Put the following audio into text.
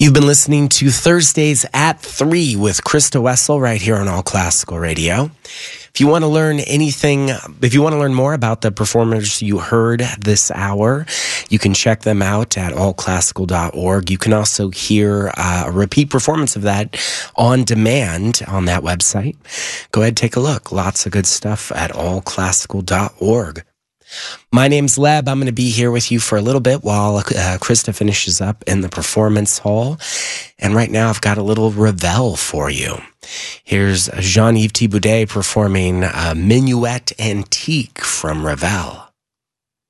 You've been listening to Thursdays at 3 with Krista Wessel right here on All Classical Radio. If you want to learn more about the performers you heard this hour, you can check them out at allclassical.org. You can also hear a repeat performance of that on demand on that website. Go ahead, take a look. Lots of good stuff at allclassical.org. My name's Leb. I'm going to be here with you for a little bit while Krista finishes up in the performance hall. And right now I've got a little Ravel for you. Here's Jean-Yves Thibaudet performing Minuet Antique from Ravel.